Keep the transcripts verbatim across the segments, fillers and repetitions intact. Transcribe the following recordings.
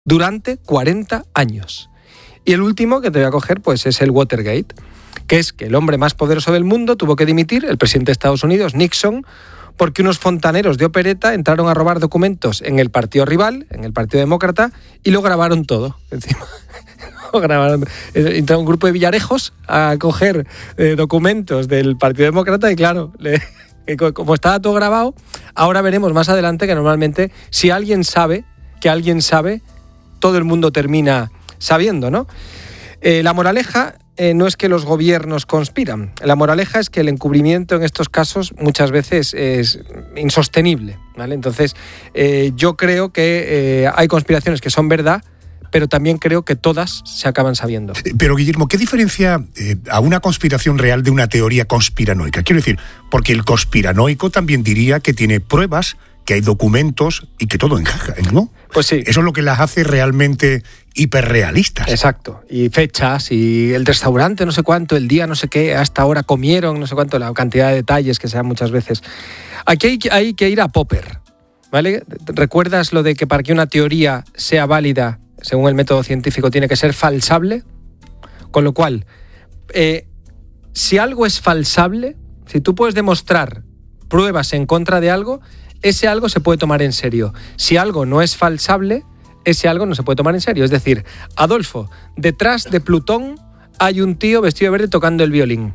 durante cuarenta años. Y el último que te voy a coger pues es el Watergate, que es que el hombre más poderoso del mundo tuvo que dimitir, el presidente de Estados Unidos, Nixon, porque unos fontaneros de opereta entraron a robar documentos en el partido rival, en el Partido Demócrata, y lo grabaron todo. Encima, lo grabaron. Entró un grupo de villarejos a coger eh, documentos del Partido Demócrata y claro, le, como estaba todo grabado, ahora veremos más adelante que normalmente si alguien sabe, que alguien sabe, todo el mundo termina sabiendo, ¿no? Eh, la moraleja eh, no es que los gobiernos conspiran. La moraleja es que el encubrimiento en estos casos muchas veces es insostenible, ¿vale? Entonces, eh, yo creo que eh, hay conspiraciones que son verdad, pero también creo que todas se acaban sabiendo. Pero, Guillermo, ¿qué diferencia eh, a una conspiración real de una teoría conspiranoica? Quiero decir, porque el conspiranoico también diría que tiene pruebas, que hay documentos y que todo encaja, ¿no? Pues sí. Eso es lo que las hace realmente hiperrealistas. Exacto. Y fechas, y el restaurante no sé cuánto, el día no sé qué, hasta ahora comieron no sé cuánto, la cantidad de detalles que se dan muchas veces. Aquí hay, hay que ir a Popper, ¿vale? ¿Recuerdas lo de que para que una teoría sea válida, según el método científico, tiene que ser falsable? Con lo cual, eh, si algo es falsable, si tú puedes demostrar pruebas en contra de algo, ese algo se puede tomar en serio. Si algo no es falsable, ese algo no se puede tomar en serio. Es decir, Adolfo, detrás de Plutón hay un tío vestido de verde tocando el violín.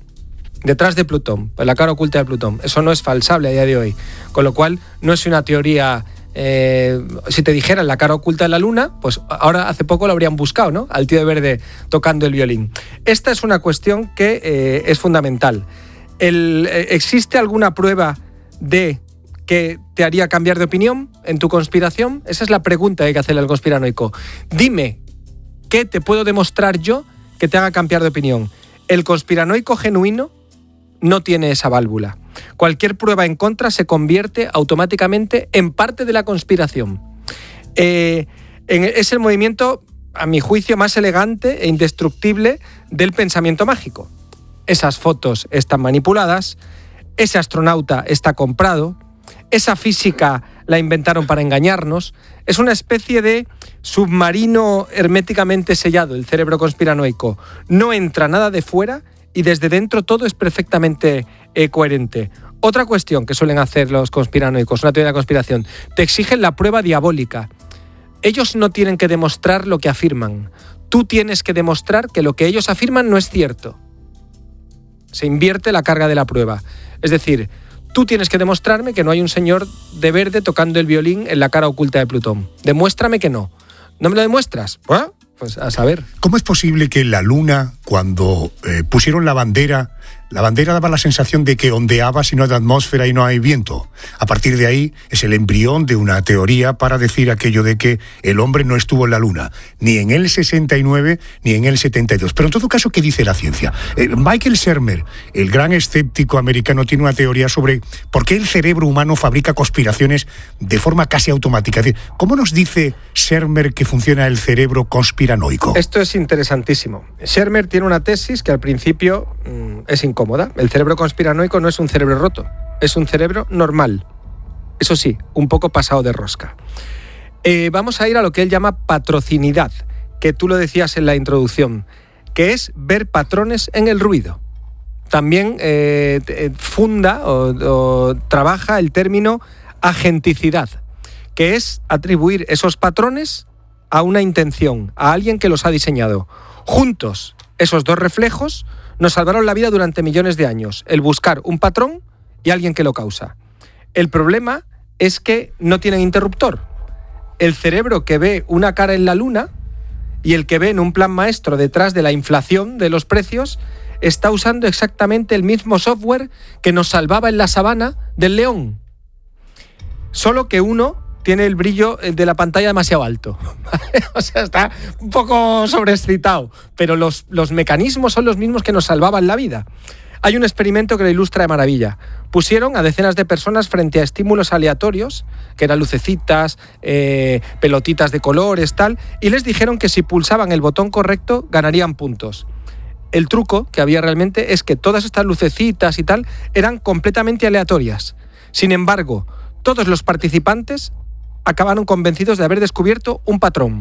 Detrás de Plutón, la cara oculta de Plutón. Eso no es falsable a día de hoy. Con lo cual, no es una teoría... Eh, si te dijeran la cara oculta de la luna, pues ahora hace poco lo habrían buscado, ¿no? Al tío de verde tocando el violín. Esta es una cuestión que eh, es fundamental. El, eh, ¿Existe alguna prueba de que te haría cambiar de opinión en tu conspiración? Esa es la pregunta que hay que hacerle al conspiranoico. Dime, ¿qué te puedo demostrar yo que te haga cambiar de opinión? El conspiranoico genuino no tiene esa válvula. Cualquier prueba en contra se convierte automáticamente en parte de la conspiración. Eh, es el movimiento, a mi juicio, más elegante e indestructible del pensamiento mágico. Esas fotos están manipuladas, ese astronauta está comprado, esa física la inventaron para engañarnos. Es una especie de submarino herméticamente sellado, el cerebro conspiranoico. No entra nada de fuera y desde dentro todo es perfectamente eh, coherente. Otra cuestión que suelen hacer los conspiranoicos, una teoría de la conspiración, te exigen la prueba diabólica. Ellos no tienen que demostrar lo que afirman. Tú tienes que demostrar que lo que ellos afirman no es cierto. Se invierte la carga de la prueba. Es decir, tú tienes que demostrarme que no hay un señor de verde tocando el violín en la cara oculta de Plutón. Demuéstrame que no. ¿No me lo demuestras? Bueno, pues a saber. ¿Cómo es posible que la Luna, cuando eh, pusieron la bandera, la bandera daba la sensación de que ondeaba si no hay atmósfera y no hay viento? A partir de ahí es el embrión de una teoría para decir aquello de que el hombre no estuvo en la Luna, ni en el sesenta y nueve ni en el setenta y dos. Pero en todo caso, ¿qué dice la ciencia? Eh, Michael Shermer, el gran escéptico americano, tiene una teoría sobre por qué el cerebro humano fabrica conspiraciones de forma casi automática. Es decir, ¿cómo nos dice Shermer que funciona el cerebro conspiranoico? Esto es interesantísimo. Shermer tiene una tesis que al principio mmm, es incómoda. El cerebro conspiranoico no es un cerebro roto, es un cerebro normal. Eso sí, un poco pasado de rosca. Eh, vamos a ir a lo que él llama patrocinidad, que tú lo decías en la introducción, que es ver patrones en el ruido. También eh, funda o, o trabaja el término agenticidad, que es atribuir esos patrones a una intención, a alguien que los ha diseñado. Juntos, esos dos reflejos nos salvaron la vida durante millones de años, el buscar un patrón y alguien que lo causa. El problema es que no tienen interruptor. El cerebro que ve una cara en la luna y el que ve en un plan maestro detrás de la inflación de los precios está usando exactamente el mismo software que nos salvaba en la sabana del león. Solo que uno tiene el brillo de la pantalla demasiado alto. O sea, está un poco sobreexcitado, pero los, los mecanismos son los mismos que nos salvaban la vida. Hay un experimento que lo ilustra de maravilla. Pusieron a decenas de personas frente a estímulos aleatorios, que eran lucecitas, eh, pelotitas de colores, tal, y les dijeron que si pulsaban el botón correcto ganarían puntos. El truco que había realmente es que todas estas lucecitas y tal eran completamente aleatorias. Sin embargo, todos los participantes acabaron convencidos de haber descubierto un patrón.